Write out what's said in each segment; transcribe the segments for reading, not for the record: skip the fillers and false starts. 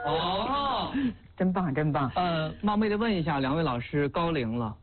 哦， 真棒，真棒。 冒昧的问一下，两位老师高龄了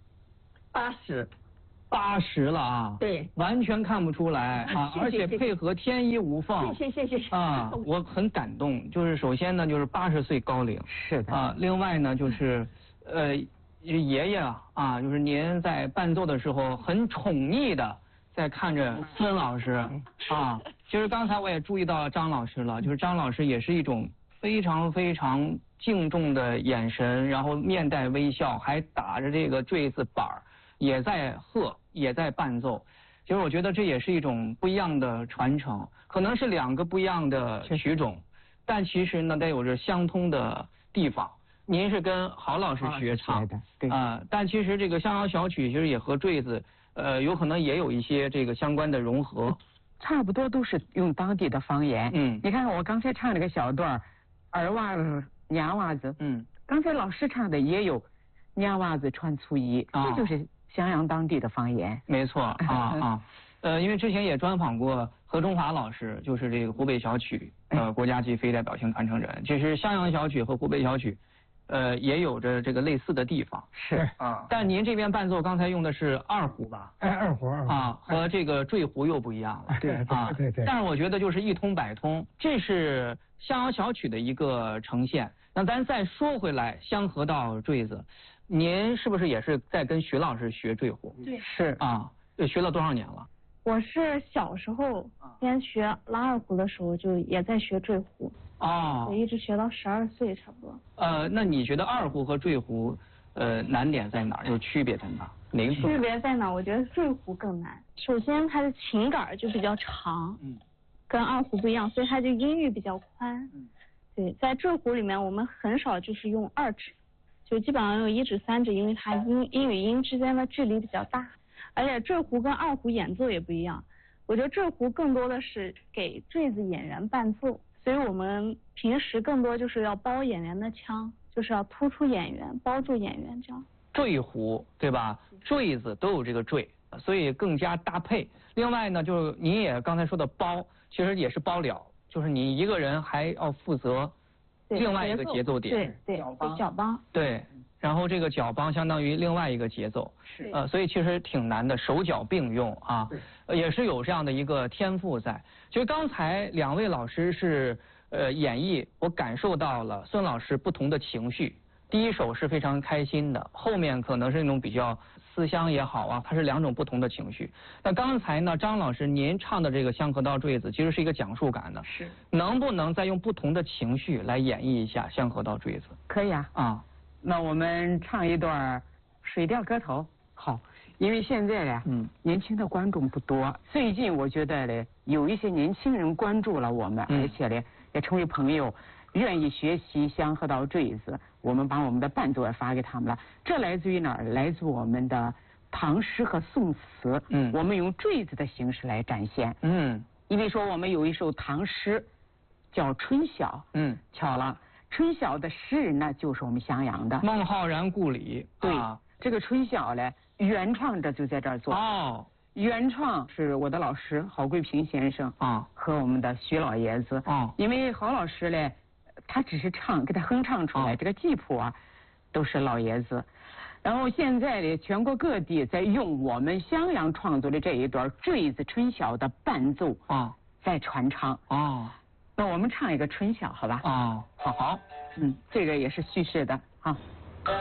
？80了啊？ 对， 完全看不出来啊，而且配合天衣无缝。 谢谢啊，我很感动。就是首先呢，就是80岁高龄。 是的。 啊，另外呢，就是爷爷啊，就是您在伴奏的时候很宠溺的在看着孙老师啊。其实刚才我也注意到张老师了，就是张老师也是一种非常非常敬重的眼神，然后面带微笑，还打着这个坠子板儿，也在和，也在伴奏。其实我觉得这也是一种不一样的传承，可能是2个不一样的曲种，但其实呢，带有着相通的地方。您是跟郝老师学唱的，对但其实这个襄阳小曲其实也和坠子，有可能也有一些这个相关的融合。 差不多都是用当地的方言。你看我刚才唱这个小段儿娃子、娘娃子。刚才老师唱的也有娘娃子穿粗衣，这就是襄阳当地的方言。 没错因为之前也专访过何中华老师，就是这个湖北小曲国家级非代表性传承人。其实襄阳小曲和湖北小曲也有着这个类似的地方。 是但您这边伴奏刚才用的是二胡吧？ 二胡和这个坠胡又不一样了。 对。 但是我觉得就是一通百通，这是襄阳小曲的一个呈现。那咱再说回来，香河道坠子，您是不是也是在跟徐老师学坠胡？ 对， 是学了多少年了？ 我是小时候先学拉二胡的时候，就也在学坠胡。我一直学到12岁差不多。 那你觉得二胡和坠胡，难点在哪儿？有区别在哪儿？ 区别在哪儿？我觉得坠胡更难。首先它的琴杆就比较长，跟二胡不一样，所以它就音域比较宽。对，在坠胡里面我们很少就是用2指，就基本上用1指3指，因为它音与音之间的距离比较大。而且坠胡跟二胡演奏也不一样，我觉得坠胡更多的是给坠子演员伴奏，所以我们平时更多就是要包演员的腔，就是要突出演员，包住演员这样。 坠胡对吧？坠子都有这个坠，所以更加搭配。另外呢，就是您也刚才说的包，其实也是包了，就是你一个人还要负责另外一个节奏点。 对，角梆。 对。然后这个角梆相当于另外一个节奏，所以其实挺难的，手脚并用也是有这样的一个天赋在。其实刚才2位老师是演绎，我感受到了孙老师不同的情绪。第一首是非常开心的，后面可能是那种比较思乡也好它是2种不同的情绪。那刚才呢，张老师您唱的这个香河道坠子其实是一个讲述感的，能不能再用不同的情绪来演绎一下香河道坠子？ 可以那我们唱一段《水调歌头》。好，因为现在呢，年轻的观众不多。最近我觉得呢，有一些年轻人关注了我们，而且呢，也成为朋友，愿意学习香河道坠子。我们把我们的伴奏也发给他们了。这来自于哪儿？来自我们的唐诗和宋词。我们用坠子的形式来展现。因为说我们有一首唐诗叫《春晓》。巧了。春晓的诗人呢，就是我们襄阳的孟浩然故里。 对，这个春晓呢，原创者就在这儿做。原创是我的老师郝桂平先生和我们的徐老爷子。因为郝老师呢，他只是唱，给他哼唱出来，这个记谱都是老爷子。然后现在呢，全国各地在用我们襄阳创作的这一段坠子春晓的伴奏在传唱。那我们唱一个春晓，好吧？ 好。 这个也是叙事的